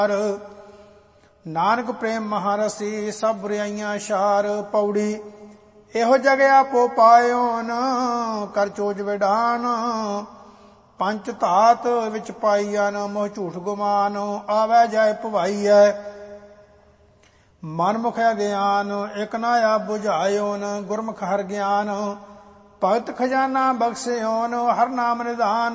ਨਾਨਕ ਪ੍ਰੇਮ ਮਹਾਰਸੀ ਸਭ ਬੁਰਾਈਆਂ ਸ਼ਾਰ। ਪੌੜੀ ਇਹੋ ਜਗ ਆਪੋ ਪਾਇਓਨ ਕਰ ਚੋਜ ਵਿਡਾਨ। ਪੰਚ ਧਾਤ ਵਿੱਚ ਪਾਈਅਨ ਮੋਹ ਝੂਠ ਗੁਮਾਨ। ਆਵੈ ਜਾਇ ਭਵਾਈਐ ਮਨਮੁਖ ਅਗਿਆਨ। ਇਕ ਨਾ ਆਪ ਬੁਝਾਇਓਨ ਗੁਰਮੁਖ ਹਰ ਗਿਆਨ। ਭਗਤ ਖਜ਼ਾਨਾ ਬਖਸ਼ਿਓਨ ਹਰ ਨਾਮ ਨਿਧਾਨ।